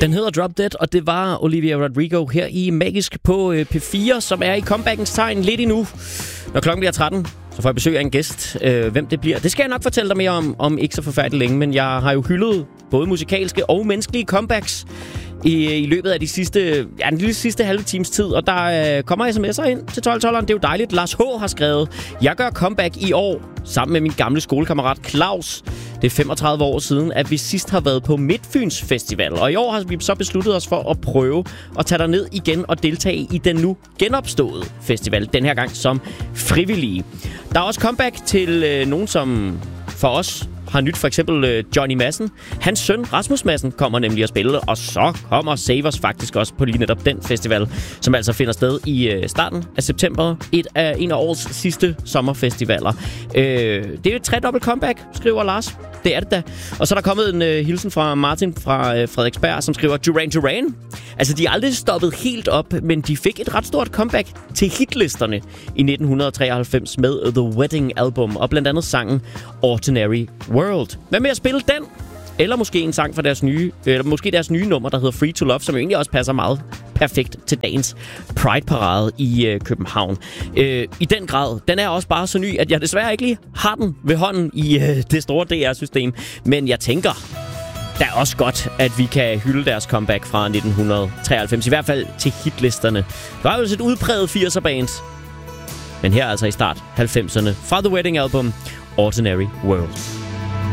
Den hedder Drop Dead, og det var Olivia Rodrigo her i Magisk på P4, som er i comebackens tegn lidt endnu. Når klokken bliver 13, så får jeg besøg af en gæst. Hvem det bliver, det skal jeg nok fortælle dig mere om ikke så forfærdeligt længe, men jeg har jo hyldet både musikalske og menneskelige comebacks i løbet af den lille sidste halve times tid, og der kommer sms'er ind til 12-12'eren. Det er jo dejligt. Lars H. har skrevet: jeg gør comeback i år sammen med min gamle skolekammerat Claus. Det er 35 år siden, at vi sidst har været på Midtfyns Festival, og i år har vi så besluttet os for at prøve at tage derned igen og deltage i den nu genopståede festival, den her gang som frivillige. Der er også comeback til nogen, som for os har nyt, for eksempel Johnny Madsen. Hans søn, Rasmus Madsen, kommer nemlig at spille, og så kommer Savers faktisk også på lige netop den festival, som altså finder sted i starten af september. En af årets sidste sommerfestivaler. Det er et tredobbelt comeback, skriver Lars. Det er det da. Og så er der kommet en hilsen fra Martin fra Frederiksberg, som skriver: Duran Duran. Altså, de er aldrig stoppet helt op, men de fik et ret stort comeback til hitlisterne i 1993 med The Wedding Album, og blandt andet sangen Ordinary World. Hvad med at spille den? Eller måske en sang fra deres nye nummer, der hedder Free to Love, som jo egentlig også passer meget perfekt til dagens Pride-parade i København. I den grad, den er også bare så ny, at jeg desværre ikke lige har den ved hånden i det store DR-system. Men jeg tænker, det er også godt, at vi kan hylde deres comeback fra 1993, i hvert fald til hitlisterne. Det var jo et udpræget 80'er-bands, men her altså i start 90'erne fra The Wedding Album, Ordinary World.